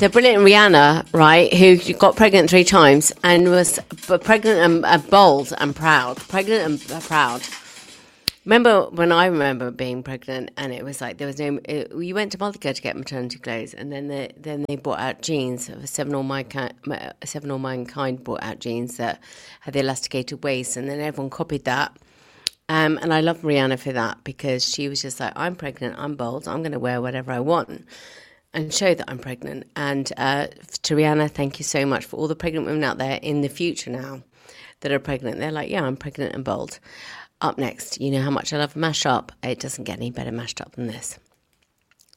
the brilliant Rihanna, right, who got pregnant 3 times and was pregnant and bold and proud. Pregnant and proud. Remember when I remember being pregnant and it was like there was no... you went to Multico to get maternity clothes and then they brought out jeans. Seven All Mankind brought out jeans that had the elasticated waist and then everyone copied that. And I love Rihanna for that because she was just like, I'm pregnant, I'm bold, I'm going to wear whatever I want and show that I'm pregnant. And to Rihanna, thank you so much for all the pregnant women out there in the future now that are pregnant. They're like, yeah, I'm pregnant and bold. Up next, you know how much I love Mash Up. It doesn't get any better mashed up than this.